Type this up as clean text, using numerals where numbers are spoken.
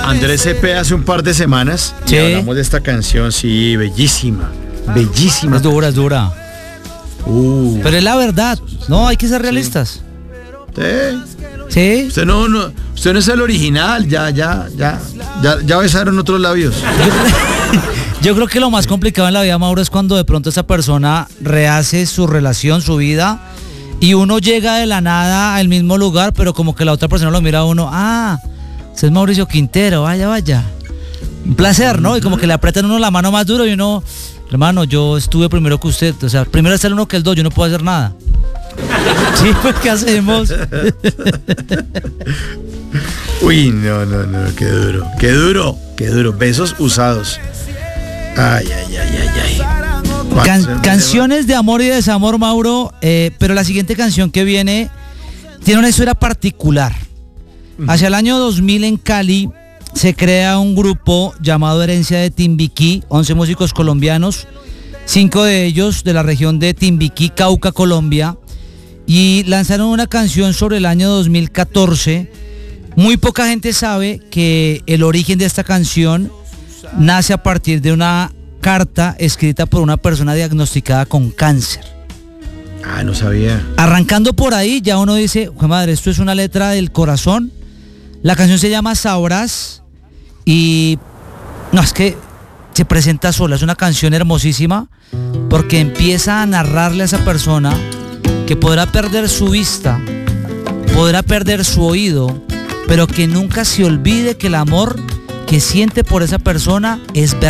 Andrés Cepeda hace un par de semanas y Sí. hablamos de esta canción, sí, bellísima, bellísima. Es dura. Pero es la verdad, no, hay que ser realistas. Sí. Usted no es el original, ya besaron otros labios. Yo creo que lo más complicado en la vida, Mauro, es cuando de pronto esa persona rehace su relación, su vida, y uno llega de la nada al mismo lugar, pero como que la otra persona lo mira a uno, ese es Mauricio Quintero, vaya. Un placer, ¿no? Y como que le apretan uno la mano más duro y uno, hermano, yo estuve primero que usted, o sea, primero es el uno que el dos, yo no puedo hacer nada. Sí, pues, ¿qué hacemos? Uy, no, qué duro. Besos usados. Ay. Canciones de amor y desamor, Mauro, pero la siguiente canción que viene tiene una historia particular. Hacia el año 2000 en Cali se crea un grupo llamado Herencia de Timbiquí, 11 músicos colombianos, 5 de ellos de la región de Timbiquí, Cauca, Colombia, y lanzaron una canción sobre el año 2014. Muy poca gente sabe que el origen de esta canción nace a partir de una carta escrita por una persona diagnosticada con cáncer. No sabía. Arrancando por ahí, ya uno dice, madre, esto es una letra del corazón. La canción se llama Sabrás y no, es que se presenta sola, es una canción hermosísima porque empieza a narrarle a esa persona que podrá perder su vista, podrá perder su oído, pero que nunca se olvide que el amor que siente por esa persona es verdadero.